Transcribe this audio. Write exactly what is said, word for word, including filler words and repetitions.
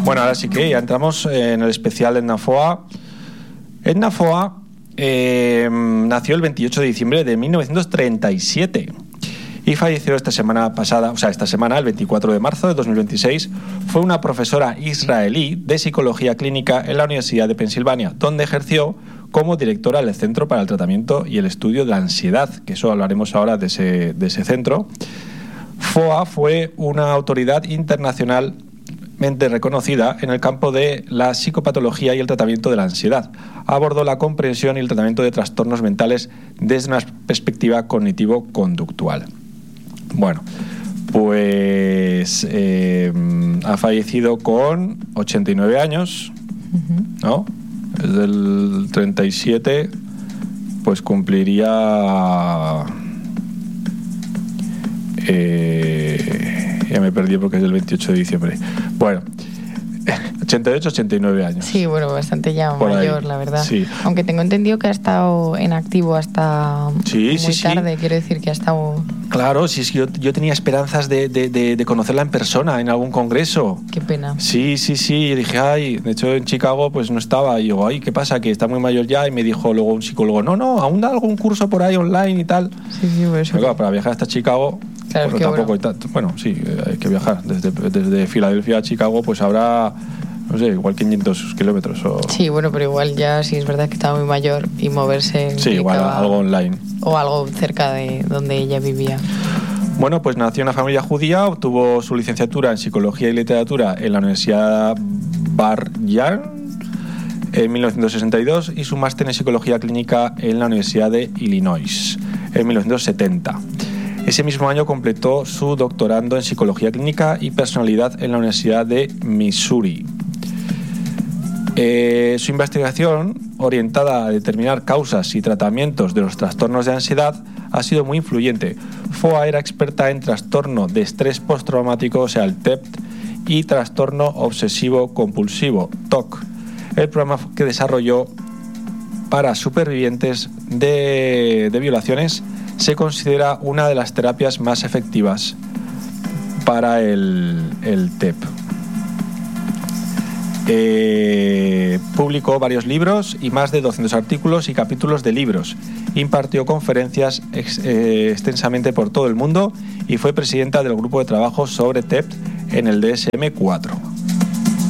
Bueno, ahora sí que ya entramos en el especial de Edna Foa. Edna Foa eh, nació el veintiocho de diciembre de mil novecientos treinta y siete y falleció esta semana pasada, o sea, esta semana, el veinticuatro de marzo de dos mil veintiséis. Fue una profesora israelí de psicología clínica en la Universidad de Pensilvania, donde ejerció como directora del Centro para el Tratamiento y el Estudio de la Ansiedad, que eso hablaremos ahora de ese, de ese centro. Foa fue una autoridad internacionalmente reconocida en el campo de la psicopatología y el tratamiento de la ansiedad. Abordó la comprensión y el tratamiento de trastornos mentales desde una perspectiva cognitivo-conductual. Bueno, pues eh, ha fallecido con ochenta y nueve años, ¿no? Es del treinta y siete, pues cumpliría... Eh, ya me perdí porque es del veintiocho de diciembre. Bueno, ochenta y ocho, ochenta y nueve años. Sí, bueno, bastante ya Por mayor, ahí. la verdad. Sí. Aunque tengo entendido que ha estado en activo hasta Sí, muy sí, tarde, sí. quiero decir que ha estado... Claro, sí, es que yo, yo tenía esperanzas de, de, de, de conocerla en persona en algún congreso. Qué pena. Sí, sí, sí. Y dije, ay, de hecho en Chicago pues no estaba. Y digo, ay, ¿qué pasa? Que está muy mayor ya. Y me dijo luego un psicólogo, no, no, aún da algún curso por ahí online y tal. Sí, sí, por eso. Pero claro, para viajar hasta Chicago, Claro, pues es que tampoco bueno. hay tanto. Bueno, sí, hay que viajar. Desde, desde Filadelfia a Chicago, pues habrá, no sé, igual quinientos kilómetros. O... Sí, bueno, pero igual ya sí es verdad que estaba muy mayor y moverse... Sí, igual implicaba- algo online. O algo cerca de donde ella vivía. Bueno, pues nació en una familia judía, obtuvo su licenciatura en Psicología y Literatura en la Universidad Bar-Ilan en mil novecientos sesenta y dos y su máster en Psicología Clínica en la Universidad de Illinois en mil novecientos setenta. Ese mismo año completó su doctorando en Psicología Clínica y Personalidad en la Universidad de Missouri. Eh, su investigación, orientada a determinar causas y tratamientos de los trastornos de ansiedad, ha sido muy influyente. Foa era experta en trastorno de estrés postraumático, o sea, el T E P T, y trastorno obsesivo-compulsivo, T O C. El programa que desarrolló para supervivientes de, de violaciones se considera una de las terapias más efectivas para el, el T E P. Eh, publicó varios libros y más de doscientos artículos y capítulos de libros. Impartió conferencias ex, eh, extensamente por todo el mundo y fue presidenta del grupo de trabajo sobre T E P en el D S M cuatro.